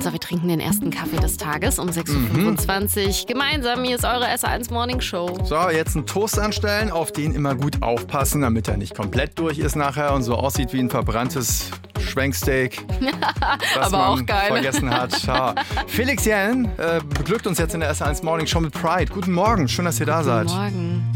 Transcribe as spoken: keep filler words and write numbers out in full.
So, wir trinken den ersten Kaffee des Tages um sechs Uhr fünfundzwanzig. Mhm. Gemeinsam, hier ist eure S eins Morning Show. So, jetzt einen Toast anstellen, auf den immer gut aufpassen, damit er nicht komplett durch ist nachher und so aussieht wie ein verbranntes Schwenksteak, das Aber man auch geil. vergessen hat. Ja. Felix Jähn äh, beglückt uns jetzt in der S eins Morning Show mit Pride. Guten Morgen, schön, dass ihr da seid. Guten Morgen.